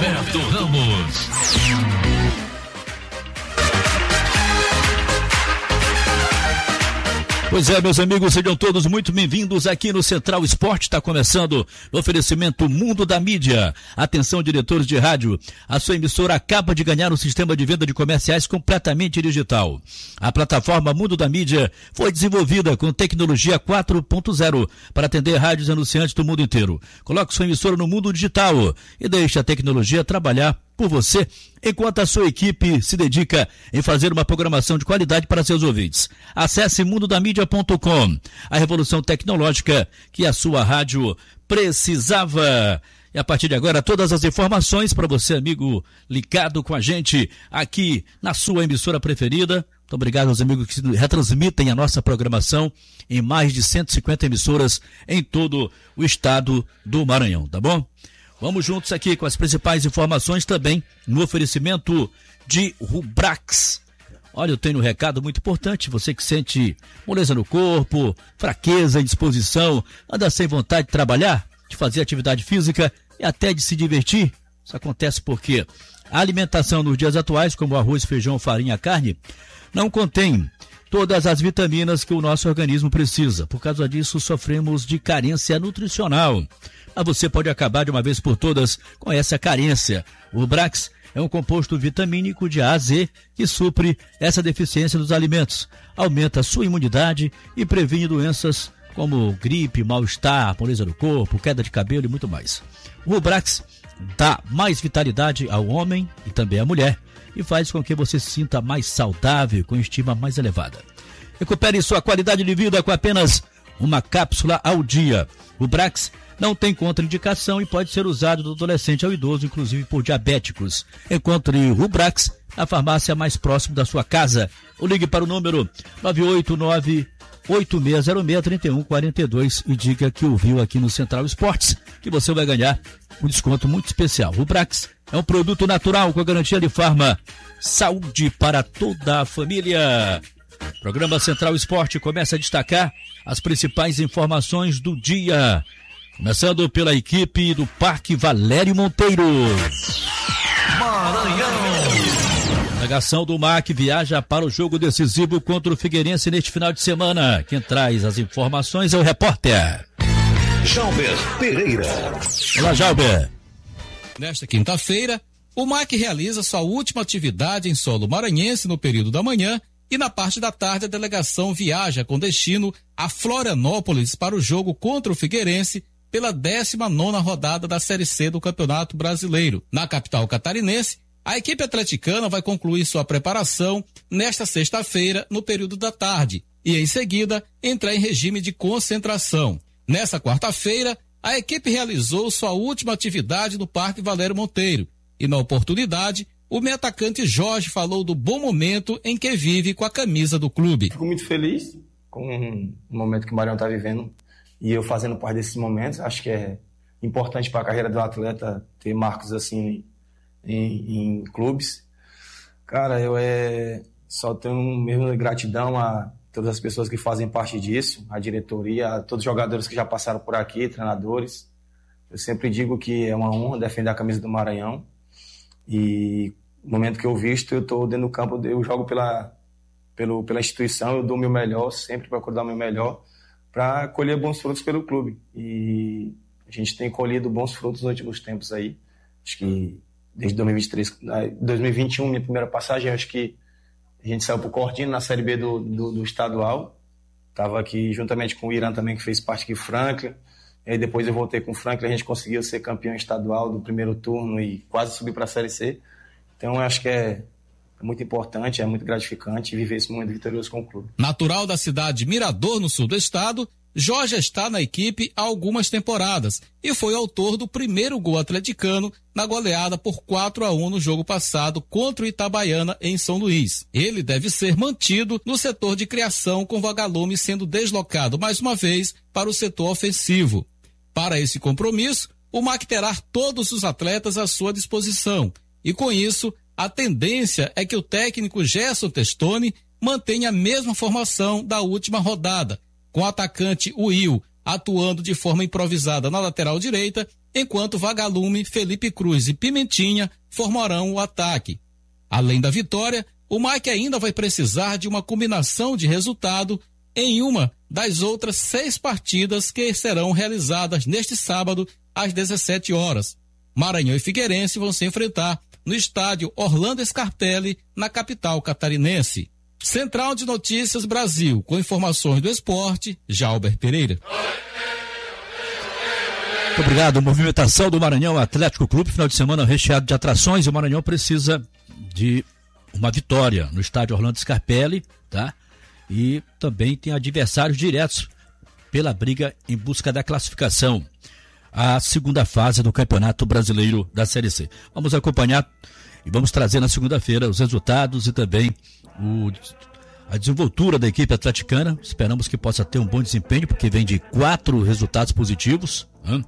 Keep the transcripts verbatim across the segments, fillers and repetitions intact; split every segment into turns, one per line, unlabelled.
Roberto Ramos. Pois é, meus amigos, sejam todos muito bem-vindos aqui no Central Esporte. Está começando o oferecimento Mundo da Mídia. Atenção, diretores de rádio, a sua emissora acaba de ganhar um sistema de venda de comerciais completamente digital. A plataforma Mundo da Mídia foi desenvolvida com tecnologia quatro ponto zero para atender rádios e anunciantes do mundo inteiro. Coloque sua emissora no mundo digital e deixe a tecnologia trabalhar por você, enquanto a sua equipe se dedica em fazer uma programação de qualidade para seus ouvintes. Acesse mundo da mídia ponto com, a revolução tecnológica que a sua rádio precisava. E a partir de agora, todas as informações para você, amigo, ligado com a gente aqui na sua emissora preferida. Muito obrigado aos amigos que retransmitem a nossa programação em mais de cento e cinquenta emissoras em todo o estado do Maranhão, tá bom? Vamos juntos aqui com as principais informações também no oferecimento de Rubrax. Olha, eu tenho um recado muito importante, você que sente moleza no corpo, fraqueza, indisposição, anda sem vontade de trabalhar, de fazer atividade física e até de se divertir. Isso acontece porque a alimentação nos dias atuais, como arroz, feijão, farinha, carne, não contém todas as vitaminas que o nosso organismo precisa. Por causa disso, sofremos de carência nutricional. Mas você pode acabar de uma vez por todas com essa carência. O Rubrax é um composto vitamínico de A a Z que supre essa deficiência dos alimentos, aumenta a sua imunidade e previne doenças como gripe, mal-estar, moleza no corpo, queda de cabelo e muito mais. O Rubrax dá mais vitalidade ao homem e também à mulher e faz com que você se sinta mais saudável, com estima mais elevada. Recupere sua qualidade de vida com apenas uma cápsula ao dia. O Rubrax não tem contraindicação e pode ser usado do adolescente ao idoso, inclusive por diabéticos. Encontre o Rubrax na farmácia mais próxima da sua casa. Ou ligue para o número nove oito nove, oito seis zero seis, três um quatro dois e diga que ouviu aqui no Central Esportes, que você vai ganhar um desconto muito especial. O Rubrax é um produto natural com a garantia de Farma. Saúde para toda a família. O programa Central Esporte começa a destacar as principais informações do dia. Começando pela equipe do Parque Valério Monteiro. Maranhão. A delegação do M A C viaja para o jogo decisivo contra o Figueirense neste final de semana. Quem traz as informações é o repórter
Jalber Pereira.
Olá, Jalber.
Nesta quinta-feira, o M A C realiza sua última atividade em solo maranhense no período da manhã e na parte da tarde a delegação viaja com destino a Florianópolis para o jogo contra o Figueirense pela décima nona rodada da Série C do Campeonato Brasileiro. Na capital catarinense, a equipe atleticana vai concluir sua preparação nesta sexta-feira, no período da tarde, e em seguida entrar em regime de concentração. Nessa quarta-feira, a equipe realizou sua última atividade no Parque Valério Monteiro, e na oportunidade, o meio atacante Jorge falou do bom momento em que vive com a camisa do clube.
Fico muito feliz com o momento que o Maranhão está vivendo. E eu fazendo parte desses momentos, acho que é importante para a carreira do atleta ter marcos assim em, em clubes. Cara, eu é, só tenho mesmo gratidão a todas as pessoas que fazem parte disso, a diretoria, a todos os jogadores que já passaram por aqui, treinadores. Eu sempre digo que é uma honra defender a camisa do Maranhão. E no momento que eu visto, eu estou dentro do campo, eu jogo pela, pelo, pela instituição, eu dou o meu melhor, sempre procuro dar o meu melhor, para colher bons frutos pelo clube. E a gente tem colhido bons frutos nos últimos tempos aí. Acho que desde dois mil e vinte e três, dois mil e vinte e um, minha primeira passagem, acho que a gente saiu pro Cortino na Série B do, do, do estadual. Estava aqui juntamente com o Irã também, que fez parte aqui, Franklin. E aí depois eu voltei com o Franklin, a gente conseguiu ser campeão estadual do primeiro turno e quase subir para a Série C. Então eu acho que é muito importante, é muito gratificante viver esse momento vitorioso com o clube.
Natural da cidade de Mirador, no sul do estado, Jorge está na equipe há algumas temporadas e foi autor do primeiro gol atleticano na goleada por quatro a um no jogo passado contra o Itabaiana em São Luís. Ele deve ser mantido no setor de criação, com Vagalume sendo deslocado mais uma vez para o setor ofensivo. Para esse compromisso, o M A C terá todos os atletas à sua disposição e, com isso, a tendência é que o técnico Gerson Testoni mantenha a mesma formação da última rodada, com o atacante Will atuando de forma improvisada na lateral direita enquanto Vagalume, Felipe Cruz e Pimentinha formarão o ataque. Além da vitória, o Mike ainda vai precisar de uma combinação de resultado em uma das outras seis partidas que serão realizadas neste sábado às dezessete horas. Maranhão e Figueirense vão se enfrentar no estádio Orlando Scarpelli, na capital catarinense. Central de Notícias Brasil, com informações do esporte, Jalber Pereira.
Muito obrigado. Movimentação do Maranhão Atlético Clube, final de semana recheado de atrações, e o Maranhão precisa de uma vitória no estádio Orlando Scarpelli, tá? E também tem adversários diretos pela briga em busca da classificação à segunda fase do Campeonato Brasileiro da Série C. Vamos acompanhar e vamos trazer na segunda-feira os resultados e também o, a desenvoltura da equipe atleticana. Esperamos que possa ter um bom desempenho, porque vem de quatro resultados positivos, né?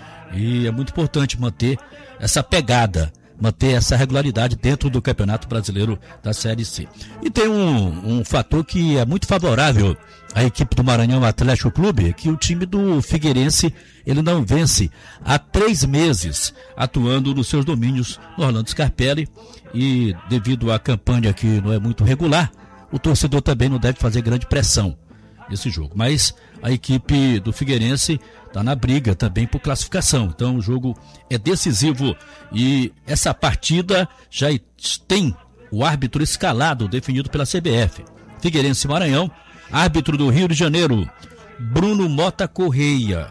E é muito importante manter essa pegada, manter essa regularidade dentro do Campeonato Brasileiro da Série C. E tem um, um fator que é muito favorável à equipe do Maranhão Atlético Clube, que o time do Figueirense, ele não vence há três meses, atuando nos seus domínios no Orlando Scarpelli, e devido à campanha que não é muito regular, o torcedor também não deve fazer grande pressão nesse jogo. Mas a equipe do Figueirense está na briga também por classificação, então o jogo é decisivo e essa partida já tem o árbitro escalado, definido pela C B F. Figueirense e Maranhão, árbitro do Rio de Janeiro, Bruno Mota Correia,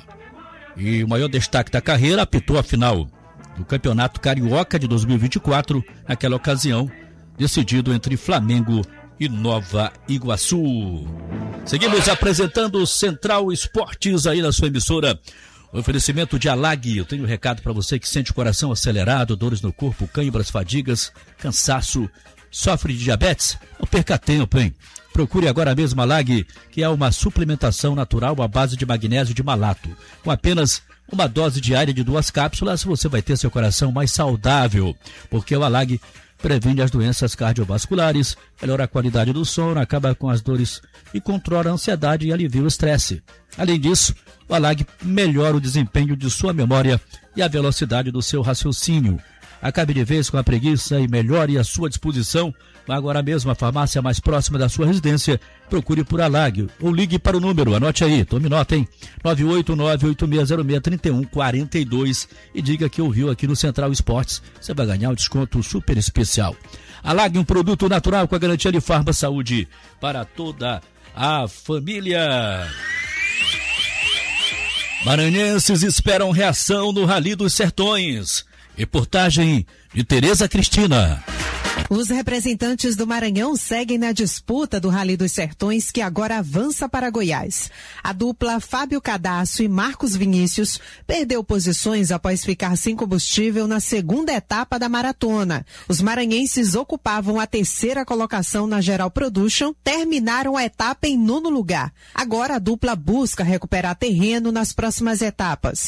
e o maior destaque da carreira, apitou a final do Campeonato Carioca de dois mil e vinte e quatro, naquela ocasião, decidido entre Flamengo e Nova Iguaçu. Seguimos apresentando Central Esportes aí na sua emissora. O oferecimento de Alag. Eu tenho um recado para você que sente o coração acelerado, dores no corpo, cãibras, fadigas, cansaço, sofre de diabetes. Não perca tempo, hein? Procure agora mesmo a Alag, que é uma suplementação natural à base de magnésio de malato. Com apenas uma dose diária de duas cápsulas, você vai ter seu coração mais saudável, porque o Alag previne as doenças cardiovasculares, melhora a qualidade do sono, acaba com as dores e controla a ansiedade e alivia o estresse. Além disso, o Alag melhora o desempenho de sua memória e a velocidade do seu raciocínio. Acabe de vez com a preguiça e melhore a sua disposição. Vá agora mesmo à farmácia mais próxima da sua residência, procure por Alag ou ligue para o número, anote aí, tome nota, hein? nove oito nove, oito seis zero seis, três um quatro dois e diga que ouviu aqui no Central Esportes. Você vai ganhar um desconto super especial. Alag, um produto natural com a garantia de Farma Saúde para toda a família. Maranhenses esperam reação no Rally dos Sertões. Reportagem de Tereza Cristina.
Os representantes do Maranhão seguem na disputa do Rally dos Sertões, que agora avança para Goiás. A dupla Fábio Cadasso e Marcos Vinícius perdeu posições após ficar sem combustível na segunda etapa da maratona. Os maranhenses ocupavam a terceira colocação na Geral Production, terminaram a etapa em nono lugar. Agora a dupla busca recuperar terreno nas próximas etapas.